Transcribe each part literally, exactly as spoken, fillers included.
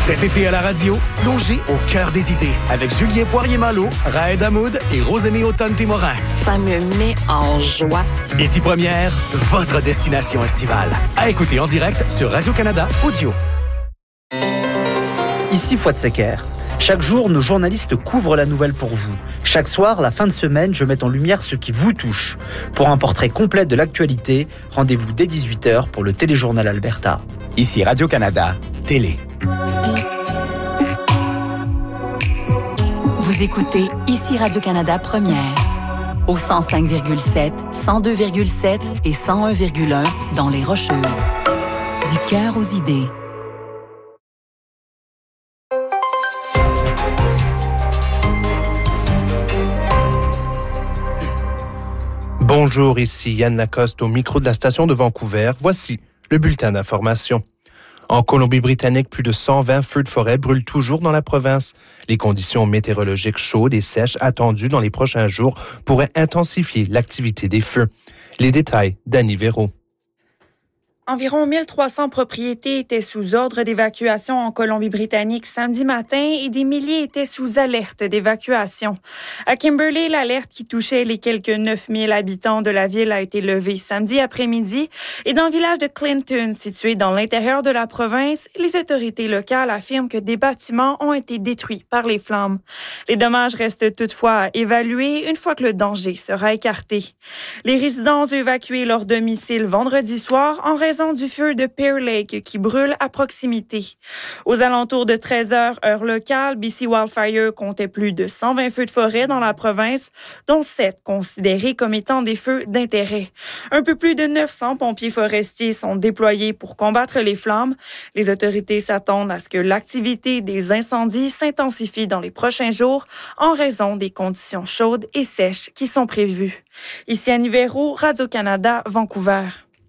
Cet été à la radio, plongez au cœur des idées avec Julien Poirier-Malo, Raed Hamoud et Rosémie Automne-Témorin. Ça me met en joie. Ici Première, votre destination estivale. À écouter en direct sur Radio-Canada Audio. Ici Fouad Secker. Chaque jour, nos journalistes couvrent la nouvelle pour vous. Chaque soir, la fin de semaine, je mets en lumière ce qui vous touche. Pour un portrait complet de l'actualité, rendez-vous dès dix-huit heures pour le Téléjournal Alberta. Ici Radio-Canada, Télé. Vous écoutez Ici Radio-Canada Première. Au cent cinq virgule sept, cent deux virgule sept et cent un virgule un dans les Rocheuses. Du cœur aux idées. Bonjour, ici Yann Lacoste au micro de la station de Vancouver. Voici le bulletin d'information. En Colombie-Britannique, plus de cent vingt feux de forêt brûlent toujours dans la province. Les conditions météorologiques chaudes et sèches attendues dans les prochains jours pourraient intensifier l'activité des feux. Les détails d'Annie Véro. Environ mille trois cents propriétés étaient sous ordre d'évacuation en Colombie-Britannique samedi matin et des milliers étaient sous alerte d'évacuation. À Kimberley, l'alerte qui touchait les quelques neuf mille habitants de la ville a été levée samedi après-midi et dans le village de Clinton, situé dans l'intérieur de la province, les autorités locales affirment que des bâtiments ont été détruits par les flammes. Les dommages restent toutefois à évaluer une fois que le danger sera écarté. Les résidents ont évacué leur domicile vendredi soir en raison du feu de Pear Lake qui brûle à proximité. Aux alentours de treize heures, heure locale, B C Wildfire comptait plus de cent vingt feux de forêt dans la province, dont sept considérés comme étant des feux d'intérêt. Un peu plus de neuf cents pompiers forestiers sont déployés pour combattre les flammes. Les autorités s'attendent à ce que l'activité des incendies s'intensifie dans les prochains jours en raison des conditions chaudes et sèches qui sont prévues. Ici Annie Véro, Radio-Canada, Vancouver.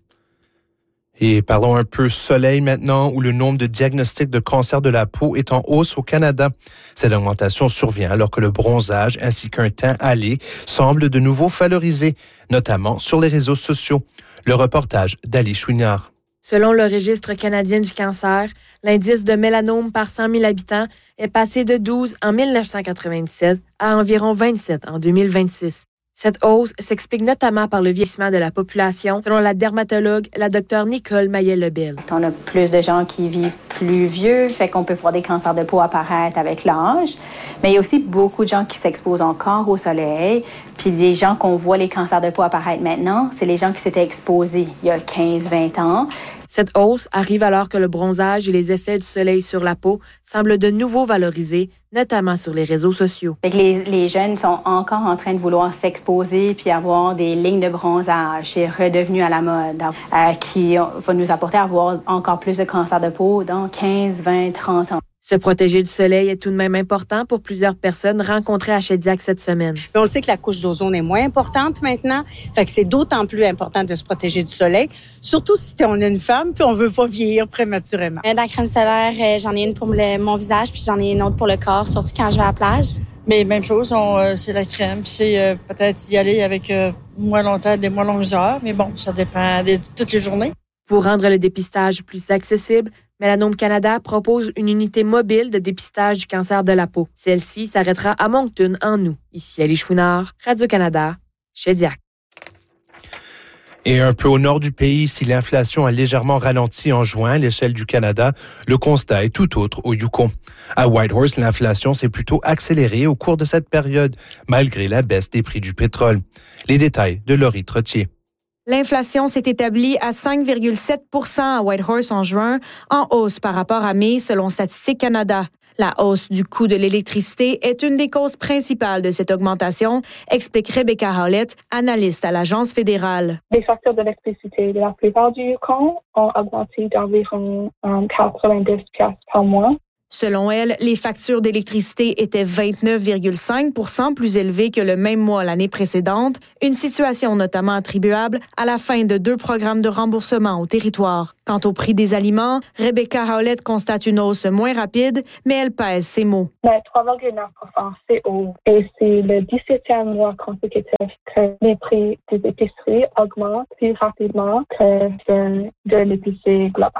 Et parlons un peu soleil maintenant, où le nombre de diagnostics de cancer de la peau est en hausse au Canada. Cette augmentation survient alors que le bronzage ainsi qu'un teint hâlé semblent de nouveau valorisés, notamment sur les réseaux sociaux. Le reportage d'Ali Chouinard. Selon le Registre canadien du cancer, l'indice de mélanome par cent mille habitants est passé de douze en dix-neuf cent quatre-vingt-dix-sept à environ vingt-sept en deux mille vingt-six. Cette hausse s'explique notamment par le vieillissement de la population, selon la dermatologue, la docteure Nicole Maillet-Lebel. On a plus de gens qui vivent plus vieux, fait qu'on peut voir des cancers de peau apparaître avec l'âge. Mais il y a aussi beaucoup de gens qui s'exposent encore au soleil. Puis les gens qu'on voit les cancers de peau apparaître maintenant, c'est les gens qui s'étaient exposés il y a quinze vingt ans. Cette hausse arrive alors que le bronzage et les effets du soleil sur la peau semblent de nouveau valorisés, notamment sur les réseaux sociaux. Fait que les, les jeunes sont encore en train de vouloir s'exposer puis avoir des lignes de bronzage. C'est redevenu à la mode, euh, qui va nous apporter à avoir encore plus de cancers de peau dans quinze, vingt, trente ans. Se protéger du soleil est tout de même important pour plusieurs personnes rencontrées à Shediac cette semaine. On le sait que la couche d'ozone est moins importante maintenant, fait que c'est d'autant plus important de se protéger du soleil, surtout si on est une femme puis on veut pas vieillir prématurément. Dans la crème solaire, j'en ai une pour le, mon visage puis j'en ai une autre pour le corps, surtout quand je vais à la plage. Mais même chose, on, euh, c'est la crème, c'est euh, peut-être y aller avec euh, moins longtemps, des moins longues heures, mais bon, ça dépend de toutes les journées. Pour rendre le dépistage plus accessible, Mélanome Canada propose une unité mobile de dépistage du cancer de la peau. Celle-ci s'arrêtera à Moncton en août. Ici Ali Chouinard, Radio-Canada, Shediac. Et un peu au nord du pays, si l'inflation a légèrement ralenti en juin à l'échelle du Canada, le constat est tout autre au Yukon. À Whitehorse, l'inflation s'est plutôt accélérée au cours de cette période, malgré la baisse des prix du pétrole. Les détails de Laurie Trottier. L'inflation s'est établie à cinq virgule sept pour cent à Whitehorse en juin, en hausse par rapport à mai selon Statistique Canada. La hausse du coût de l'électricité est une des causes principales de cette augmentation, explique Rebecca Howlett, analyste à l'Agence fédérale. Les factures d'électricité de la plupart du Yukon ont augmenté d'environ quatre-vingt-dix dollars par mois. Selon elle, les factures d'électricité étaient vingt-neuf virgule cinq pour cent plus élevées que le même mois l'année précédente, une situation notamment attribuable à la fin de deux programmes de remboursement au territoire. Quant au prix des aliments, Rebecca Howlett constate une hausse moins rapide, mais elle pèse ses mots. Mais trois virgule neuf pour cent, c'est haut. Et c'est le dix-septième mois consécutif que les prix des épiceries augmentent plus rapidement que de, de l'épicerie globale.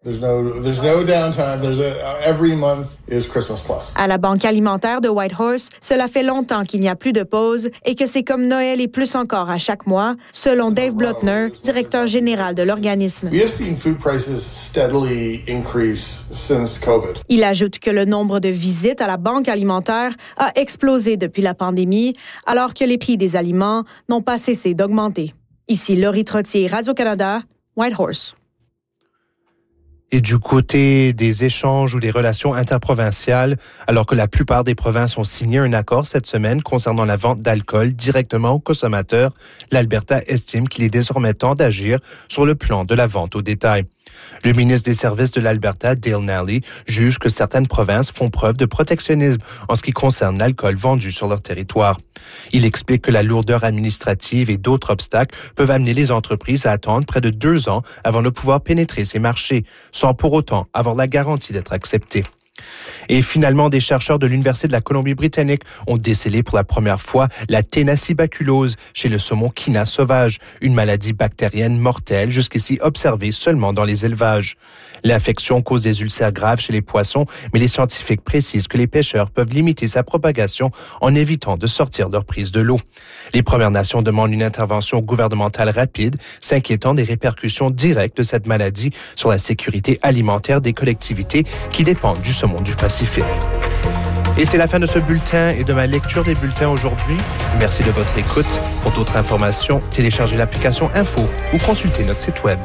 There's no, there's no downtime. There's a, every month is Christmas plus. À la Banque alimentaire de Whitehorse, cela fait longtemps qu'il n'y a plus de pause et que c'est comme Noël et plus encore à chaque mois, selon Dave Blotner, directeur général de l'organisme. We have seen food prices steadily increase since COVID. Il ajoute que le nombre de visites à la Banque alimentaire a explosé depuis la pandémie, alors que les prix des aliments n'ont pas cessé d'augmenter. Ici Laurie Trottier, Radio-Canada, Whitehorse. Et du côté des échanges ou des relations interprovinciales, alors que la plupart des provinces ont signé un accord cette semaine concernant la vente d'alcool directement aux consommateurs, l'Alberta estime qu'il est désormais temps d'agir sur le plan de la vente au détail. Le ministre des Services de l'Alberta, Dale Nally, juge que certaines provinces font preuve de protectionnisme en ce qui concerne l'alcool vendu sur leur territoire. Il explique que la lourdeur administrative et d'autres obstacles peuvent amener les entreprises à attendre près de deux ans avant de pouvoir pénétrer ces marchés, sans pour autant avoir la garantie d'être acceptés. Et finalement, des chercheurs de l'Université de la Colombie-Britannique ont décelé pour la première fois la ténacibacculose chez le saumon quina sauvage, une maladie bactérienne mortelle jusqu'ici observée seulement dans les élevages. L'infection cause des ulcères graves chez les poissons, mais les scientifiques précisent que les pêcheurs peuvent limiter sa propagation en évitant de sortir leur prise de l'eau. Les Premières Nations demandent une intervention gouvernementale rapide, s'inquiétant des répercussions directes de cette maladie sur la sécurité alimentaire des collectivités qui dépendent du saumon du Pacifique. Et c'est la fin de ce bulletin et de ma lecture des bulletins aujourd'hui. Merci de votre écoute. Pour d'autres informations, téléchargez l'application Info ou consultez notre site web.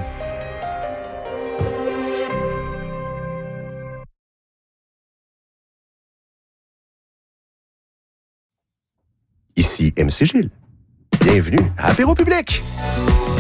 Ici M C Gilles. Bienvenue à Apéro Public.